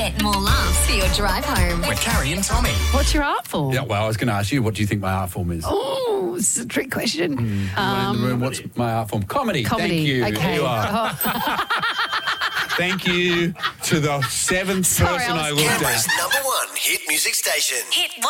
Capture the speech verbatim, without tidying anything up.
Get more laughs for your drive home. With Carrie and Tommy. What's your art form? Yeah, well, I was going to ask you, what do you think my art form is? Oh, this is a trick question. Mm. Um, in the room, what's my art form? Comedy. Comedy. Thank you. Okay. You are. Thank you to the seventh Sorry, person I I, was looked Canberra's at. number one hit music station. Hit